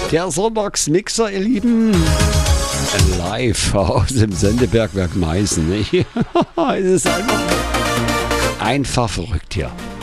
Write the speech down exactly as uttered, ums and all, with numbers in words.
Der Sonntagsmixer, ihr Lieben. Live aus dem Sendebergwerk Meißen. Es ist einfach, einfach verrückt hier.